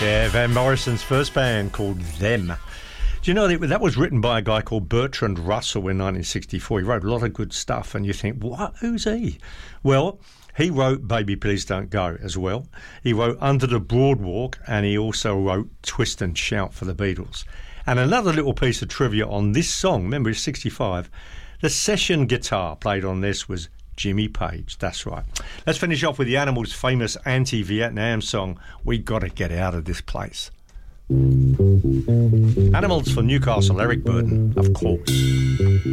Yeah, Van Morrison's first band called Them. Do you know that was written by a guy called Bertrand Russell in 1964? He wrote a lot of good stuff, and you think, what? Who's he? Well, he wrote Baby Please Don't Go as well. He wrote Under the Broadwalk, and he also wrote Twist and Shout for the Beatles. And another little piece of trivia on this song, remember it's 65, the session guitar played on this was Jimmy Page. That's right. Let's finish off with the Animals' famous anti-Vietnam song, We Gotta Get Out of This Place. Animals for Newcastle, Eric Burden, of course.